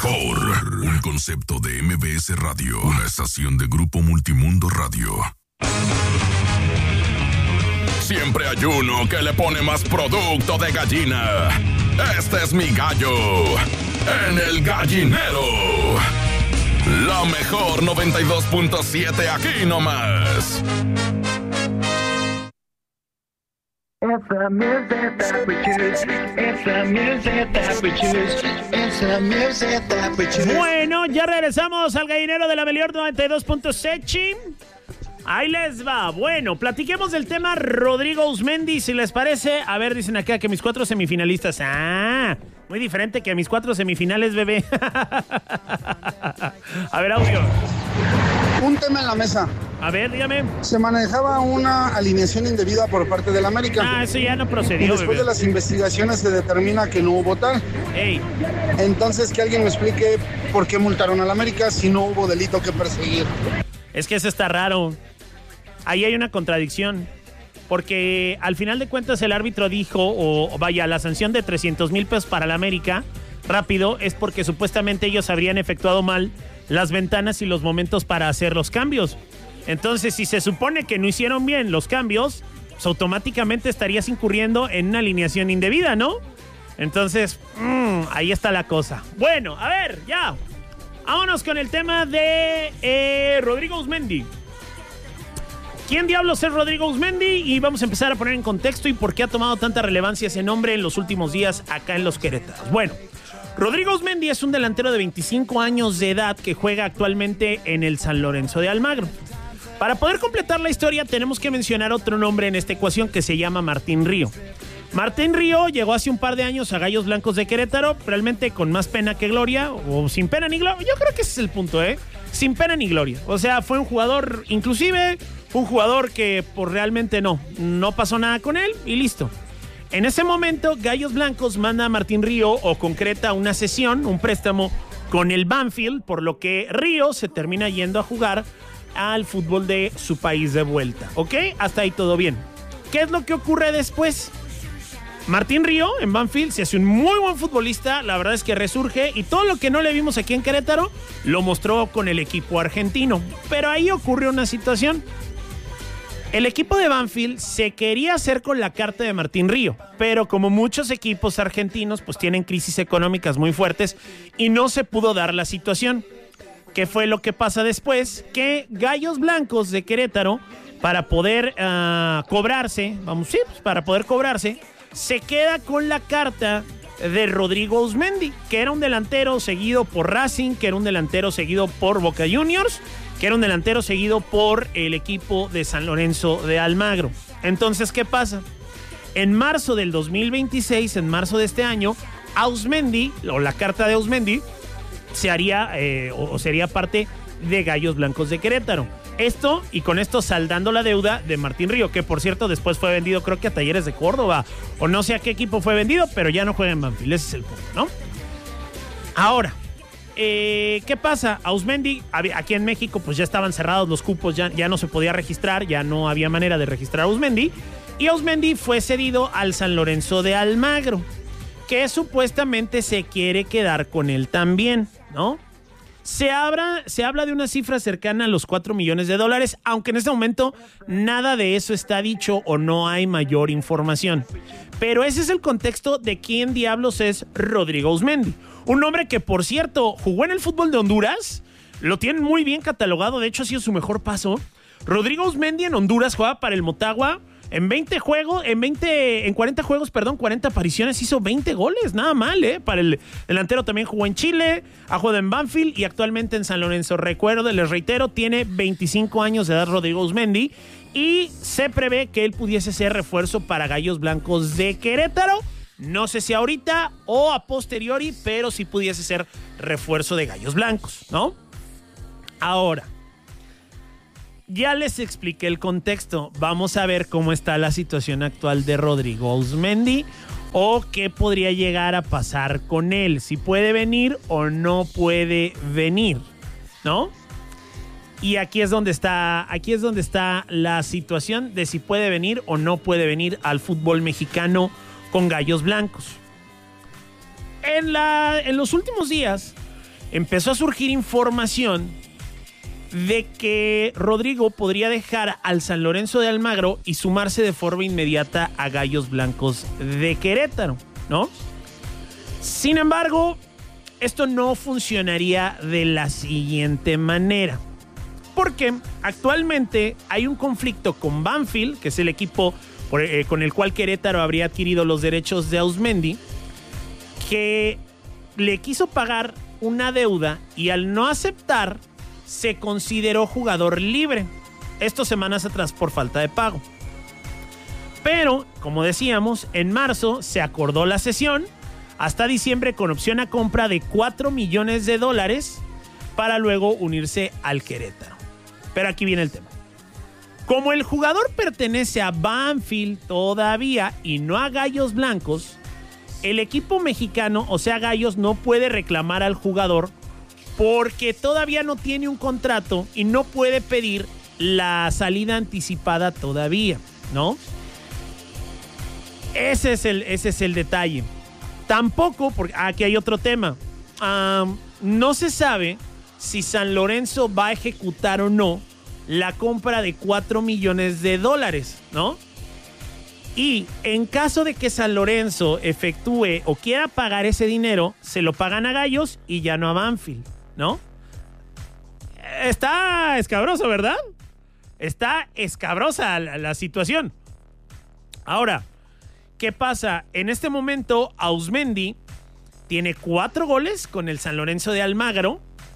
mejor. Un concepto de MBS Radio. Una estación de Grupo Multimundo Radio. Siempre hay uno que le pone más producto de gallina. Este es mi gallo. En el gallinero. La mejor 92.7 aquí nomás. It's the music that we choose. It's the music that we choose. It's the music that we choose. Bueno, ya regresamos al gallinero de la mejor 92.7. Ahí les va. Bueno, platiquemos del tema Rodrigo Auzmendi, si les parece. A ver, dicen acá que mis 4 semifinalistas. Muy diferente que mis 4 semifinales, bebé. A ver, audio. Un tema en la mesa. A ver, dígame. Se manejaba una alineación indebida por parte del América. Eso ya no procedió, y después bebé. de las investigaciones se determina que no hubo tal. Ey. Entonces, que alguien me explique por qué multaron al América si no hubo delito que perseguir. Es que eso está raro. Ahí hay una contradicción. Porque al final de cuentas el árbitro dijo, la sanción de 300,000 pesos para la América, rápido, es porque supuestamente ellos habrían efectuado mal las ventanas y los momentos para hacer los cambios. Entonces, si se supone que no hicieron bien los cambios, pues automáticamente estarías incurriendo en una alineación indebida, ¿no? Entonces, ahí está la cosa. Bueno, a ver, ya. Vámonos con el tema de Rodrigo Auzmendi. ¿Quién diablos es Rodrigo Auzmendi? Y vamos a empezar a poner en contexto y por qué ha tomado tanta relevancia ese nombre en los últimos días acá en los Querétaros. Bueno, Rodrigo Auzmendi es un delantero de 25 años de edad que juega actualmente en el San Lorenzo de Almagro. Para poder completar la historia tenemos que mencionar otro nombre en esta ecuación que se llama Martín Río. Martín Río llegó hace un par de años a Gallos Blancos de Querétaro, realmente con más pena que gloria, o sin pena ni gloria. Yo creo que ese es el punto, sin pena ni gloria. O sea, fue un jugador, inclusive, un jugador que pues realmente no pasó nada con él y listo. En ese momento, Gallos Blancos manda a Martín Río o concreta una cesión, un préstamo con el Banfield, por lo que Río se termina yendo a jugar al fútbol de su país de vuelta. ¿Ok? Hasta ahí todo bien. ¿Qué es lo que ocurre después? Martín Río en Banfield se hace un muy buen futbolista, la verdad es que resurge y todo lo que no le vimos aquí en Querétaro lo mostró con el equipo argentino. Pero ahí ocurrió una situación. El equipo de Banfield se quería hacer con la carta de Martín Río, pero como muchos equipos argentinos pues tienen crisis económicas muy fuertes y no se pudo dar la situación. ¿Qué fue lo que pasa después? Que Gallos Blancos de Querétaro, para poder cobrarse, se queda con la carta de Rodrigo Auzmendi, que era un delantero seguido por Racing, que era un delantero seguido por Boca Juniors, que era un delantero seguido por el equipo de San Lorenzo de Almagro. Entonces, ¿qué pasa? En marzo del 2026, en marzo de este año, Auzmendi, o la carta de Auzmendi, se haría sería parte de Gallos Blancos de Querétaro. Esto, y con esto saldando la deuda de Martín Río, que por cierto después fue vendido creo que a Talleres de Córdoba, o no sé a qué equipo fue vendido, pero ya no juega en Banfield, ese es el punto, ¿no? Ahora, ¿qué pasa? Auzmendi, aquí en México pues ya estaban cerrados los cupos, ya no se podía registrar, ya no había manera de registrar a Auzmendi, y Auzmendi fue cedido al San Lorenzo de Almagro, que supuestamente se quiere quedar con él también, ¿no? Se habla de una cifra cercana a los $4 millones, aunque en este momento nada de eso está dicho o no hay mayor información. Pero ese es el contexto de quién diablos es Rodrigo Auzmendi. Un hombre que, por cierto, jugó en el fútbol de Honduras, lo tienen muy bien catalogado, de hecho ha sido su mejor paso. Rodrigo Auzmendi en Honduras jugaba para el Motagua. En 40 juegos, 40 apariciones, hizo 20 goles, nada mal, Para el delantero también jugó en Chile, ha jugado en Banfield y actualmente en San Lorenzo. Les reitero, tiene 25 años de edad Rodrigo Auzmendi y se prevé que él pudiese ser refuerzo para Gallos Blancos de Querétaro. No sé si ahorita o a posteriori, pero sí pudiese ser refuerzo de Gallos Blancos, ¿no? Ahora, ya les expliqué el contexto. Vamos a ver cómo está la situación actual de Rodrigo Auzmendi o qué podría llegar a pasar con él. Si puede venir o no puede venir, ¿no? Y aquí es donde está la situación de si puede venir o no puede venir al fútbol mexicano con Gallos Blancos. En los últimos días empezó a surgir información de que Rodrigo podría dejar al San Lorenzo de Almagro y sumarse de forma inmediata a Gallos Blancos de Querétaro, ¿no? Sin embargo, esto no funcionaría de la siguiente manera, porque actualmente hay un conflicto con Banfield, que es el equipo con el cual Querétaro habría adquirido los derechos de Auzmendi, que le quiso pagar una deuda y al no aceptar se consideró jugador libre. Esto semanas atrás por falta de pago. Pero, como decíamos, en marzo se acordó la cesión hasta diciembre con opción a compra de $4 millones para luego unirse al Querétaro. Pero aquí viene el tema. Como el jugador pertenece a Banfield todavía y no a Gallos Blancos, el equipo mexicano, o sea Gallos, no puede reclamar al jugador porque todavía no tiene un contrato y no puede pedir la salida anticipada todavía, ¿no? Ese es el detalle. Tampoco, porque aquí hay otro tema. No se sabe si San Lorenzo va a ejecutar o no la compra de $4 millones, ¿no? Y en caso de que San Lorenzo efectúe o quiera pagar ese dinero, se lo pagan a Gallos y ya no a Banfield, ¿no? Está escabroso, ¿verdad? Está escabrosa la situación. Ahora, ¿qué pasa? En este momento, Auzmendi tiene 4 goles con el San Lorenzo de Almagro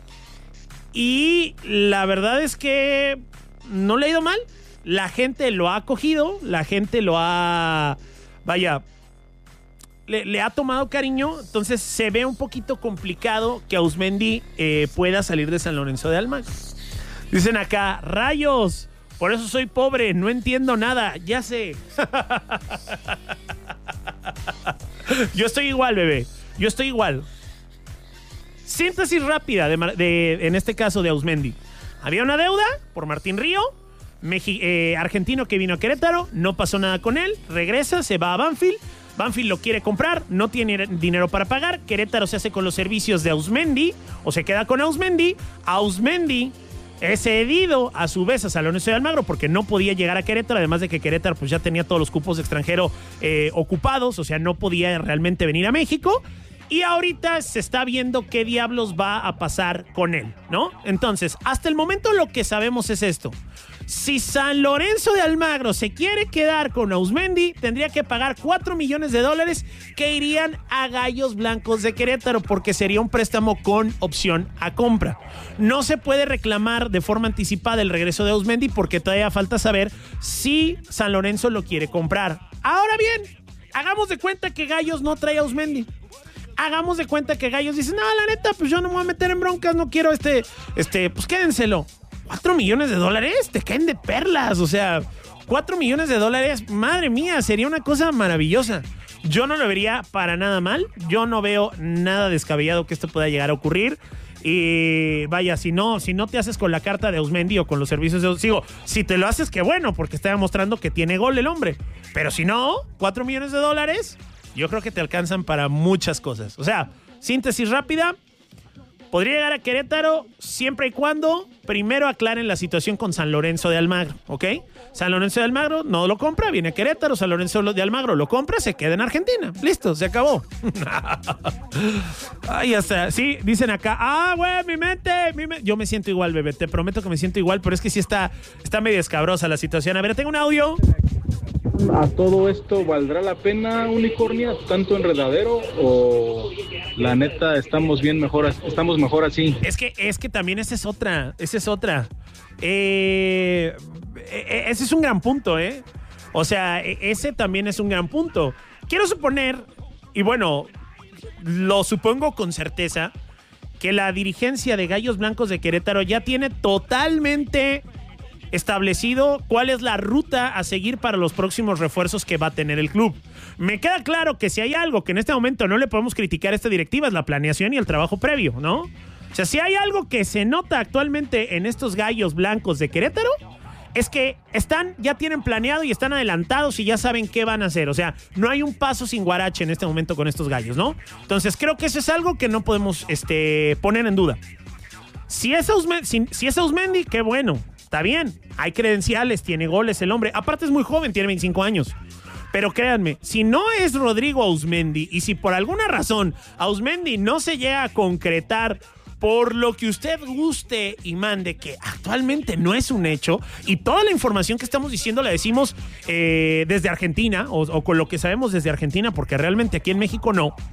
y la verdad es que no le ha ido mal. La gente lo ha acogido, la gente lo ha... Vaya, le ha tomado cariño, entonces se ve un poquito complicado que Auzmendi pueda salir de San Lorenzo de Almagro. Dicen acá, rayos, por eso soy pobre, no entiendo nada, ya sé. Yo estoy igual, bebé, yo estoy igual. Síntesis rápida en este caso de Auzmendi. Había una deuda por Martín Río, argentino que vino a Querétaro, no pasó nada con él, regresa, se va a Banfield. Banfield lo quiere comprar, no tiene dinero para pagar. Querétaro se hace con los servicios de Auzmendi o se queda con Auzmendi. Auzmendi es cedido a su vez a San Lorenzo de Almagro porque no podía llegar a Querétaro, además de que Querétaro pues ya tenía todos los cupos de extranjero ocupados, o sea, no podía realmente venir a México. Y ahorita se está viendo qué diablos va a pasar con él, ¿no? Entonces, hasta el momento lo que sabemos es esto. Si San Lorenzo de Almagro se quiere quedar con Auzmendi, tendría que pagar $4 millones que irían a Gallos Blancos de Querétaro porque sería un préstamo con opción a compra. No se puede reclamar de forma anticipada el regreso de Auzmendi porque todavía falta saber si San Lorenzo lo quiere comprar. Ahora bien, hagamos de cuenta que Gallos no trae a Auzmendi. Hagamos de cuenta que Gallos dice, no, la neta, pues yo no me voy a meter en broncas, no quiero pues quédenselo. $4 millones, te caen de perlas, o sea, $4 millones, madre mía, sería una cosa maravillosa. Yo no lo vería para nada mal, yo no veo nada descabellado que esto pueda llegar a ocurrir. Y vaya, si no te haces con la carta de Auzmendi o con los servicios de Auzmendi, si te lo haces, qué bueno, porque está demostrando que tiene gol el hombre. Pero si no, $4 millones, yo creo que te alcanzan para muchas cosas. O sea, síntesis rápida, podría llegar a Querétaro siempre y cuando primero aclaren la situación con San Lorenzo de Almagro, ¿ok? San Lorenzo de Almagro no lo compra, viene a Querétaro, San Lorenzo de Almagro lo compra, se queda en Argentina. Listo, se acabó. Ay, hasta, sí, dicen acá, güey, mi mente. Yo me siento igual, bebé, te prometo que me siento igual, pero es que sí está medio escabrosa la situación. A ver, tengo un audio. ¿A todo esto valdrá la pena, Unicornia, tanto enredadero o la neta estamos mejor así? Es que también esa es otra. Ese es un gran punto, ¿eh? O sea, ese también es un gran punto. Quiero suponer, y bueno, lo supongo con certeza, que la dirigencia de Gallos Blancos de Querétaro ya tiene totalmente establecido cuál es la ruta a seguir para los próximos refuerzos que va a tener el club. Me queda claro que si hay algo que en este momento no le podemos criticar a esta directiva es la planeación y el trabajo previo, ¿no? O sea, si hay algo que se nota actualmente en estos Gallos Blancos de Querétaro es que ya tienen planeado y están adelantados y ya saben qué van a hacer. O sea, no hay un paso sin guarache en este momento con estos gallos, ¿no? Entonces creo que eso es algo que no podemos poner en duda. Si es Auzmendi, qué bueno, está bien. Hay credenciales, tiene goles el hombre. Aparte es muy joven, tiene 25 años. Pero créanme, si no es Rodrigo Auzmendi y si por alguna razón Auzmendi no se llega a concretar por lo que usted guste y mande, que actualmente no es un hecho, y toda la información que estamos diciendo la decimos desde Argentina, o con lo que sabemos desde Argentina, porque realmente aquí en México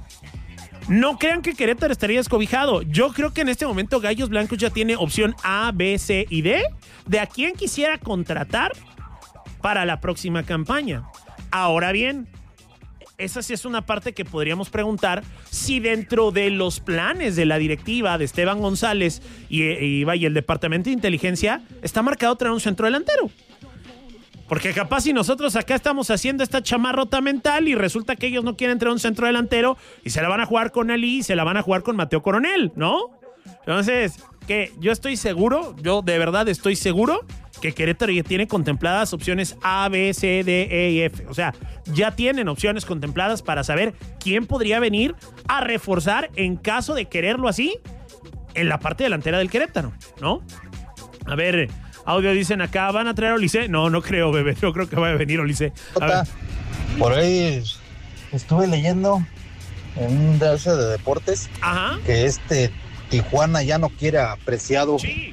no crean que Querétaro estaría descobijado. Yo creo que en este momento Gallos Blancos ya tiene opción A, B, C y D de a quién quisiera contratar para la próxima campaña. Ahora bien, esa sí es una parte que podríamos preguntar si dentro de los planes de la directiva de Esteban González y el departamento de inteligencia está marcado traer un centro delantero. Porque capaz si nosotros acá estamos haciendo esta chamarrota mental y resulta que ellos no quieren traer un centro delantero y se la van a jugar con Ali y se la van a jugar con Mateo Coronel, ¿no? Entonces, que yo estoy seguro, yo de verdad estoy seguro que Querétaro ya tiene contempladas opciones A, B, C, D, E y F. O sea, ya tienen opciones contempladas para saber quién podría venir a reforzar en caso de quererlo así en la parte delantera del Querétaro, ¿no? A ver, audio dicen acá, ¿van a traer a Olise? No creo, bebé, no creo que vaya a venir Olise. Por ahí estuve leyendo en un de deportes. Ajá. Que Tijuana ya no quiere a Preciado. Sí.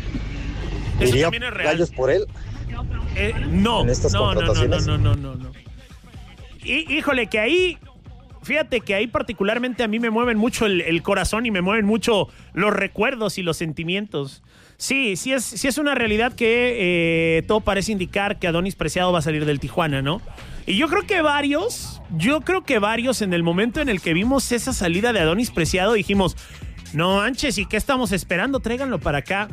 ¿Iría también es real. Gallos por él? No. En estas contrataciones. No. Híjole, que ahí, fíjate que ahí particularmente a mí me mueven mucho el corazón y me mueven mucho los recuerdos y los sentimientos. Sí es una realidad que todo parece indicar que Adonis Preciado va a salir del Tijuana, ¿no? Y yo creo que varios en el momento en el que vimos esa salida de Adonis Preciado dijimos, no manches, ¿y qué estamos esperando? Tráiganlo para acá.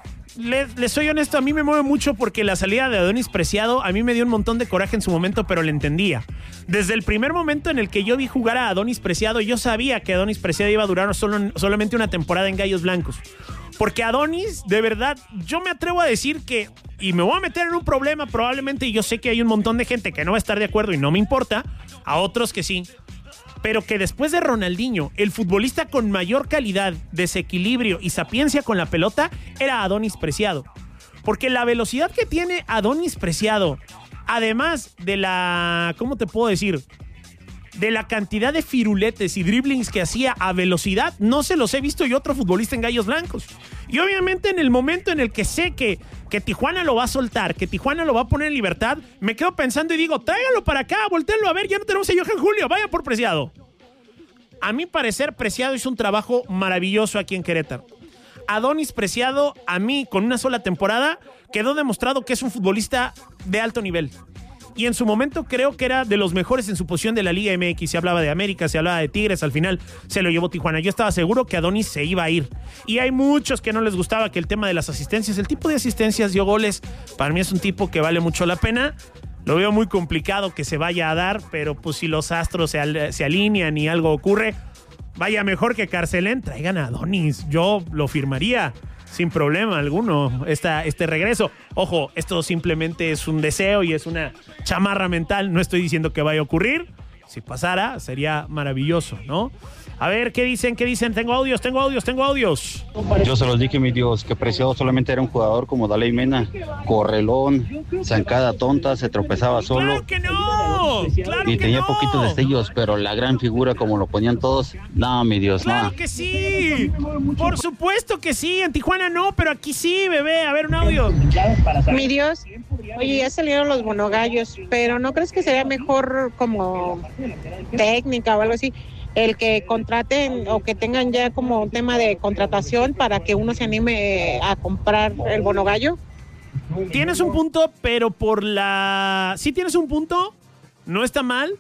Les soy honesto, a mí me mueve mucho porque la salida de Adonis Preciado a mí me dio un montón de coraje en su momento, pero le entendía. Desde el primer momento en el que yo vi jugar a Adonis Preciado, yo sabía que Adonis Preciado iba a durar solamente una temporada en Gallos Blancos. Porque Adonis, de verdad, yo me atrevo a decir que, y me voy a meter en un problema probablemente, y yo sé que hay un montón de gente que no va a estar de acuerdo y no me importa, a otros que sí, pero que después de Ronaldinho, el futbolista con mayor calidad, desequilibrio y sapiencia con la pelota era Adonis Preciado. Porque la velocidad que tiene Adonis Preciado, además de la, ¿cómo te puedo decir?, de la cantidad de firuletes y driblings que hacía a velocidad, no se los he visto yo otro futbolista en Gallos Blancos. Y obviamente en el momento en el que sé que Tijuana lo va a soltar, que Tijuana lo va a poner en libertad, me quedo pensando y digo, tráigalo para acá, voltéenlo a ver, ya no tenemos a Johan Julio, vaya por Preciado. A mi parecer, Preciado hizo un trabajo maravilloso aquí en Querétaro. Adonis Preciado, a mí, con una sola temporada, quedó demostrado que es un futbolista de alto nivel. Y en su momento creo que era de los mejores en su posición de la Liga MX. Se hablaba de América, se hablaba de Tigres, al final se lo llevó Tijuana. Yo estaba seguro que Adonis se iba a ir. Y hay muchos que no les gustaba que el tema de las asistencias, el tipo de asistencias dio goles. Para mí es un tipo que vale mucho la pena. Lo veo muy complicado que se vaya a dar, pero pues si los astros se alinean y algo ocurre, vaya mejor que Carcelén, traigan a Adonis. Yo lo firmaría sin problema alguno, este regreso. Ojo, esto simplemente es un deseo y es una chamarra mental. No estoy diciendo que vaya a ocurrir. Si pasara, sería maravilloso, ¿no? A ver, ¿qué dicen? Tengo audios. Yo se los dije, mi Dios, que Preciado solamente era un jugador como Daley Mena, correlón, zancada tonta, se tropezaba solo. ¡Claro que no! Y tenía poquitos destellos, pero la gran figura, como lo ponían todos, no, mi Dios, no. ¡Claro que sí! Por supuesto que sí, en Tijuana no, pero aquí sí, bebé. A ver, un audio. Mi Dios, oye, ya salieron los monogallos, pero ¿no crees que sería mejor como técnica o algo así? El que contraten o que tengan ya como un tema de contratación para que uno se anime a comprar el bonogallo. Tienes un punto, pero sí tienes un punto, no está mal,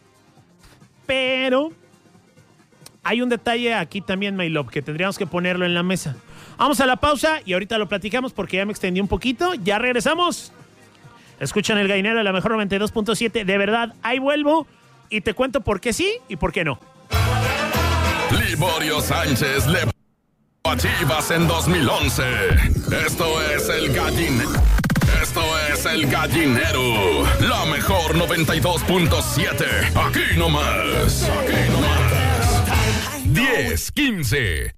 pero hay un detalle aquí también, my love, que tendríamos que ponerlo en la mesa. Vamos a la pausa y ahorita lo platicamos porque ya me extendí un poquito. Ya regresamos. Escuchan El Gallinero de la mejor 92.7. De verdad, ahí vuelvo y te cuento por qué sí y por qué no. Liborio Sánchez le a Chivas en 2011. Esto es El Gallinero. Esto es El Gallinero, la mejor 92.7. Aquí nomás. 10:15.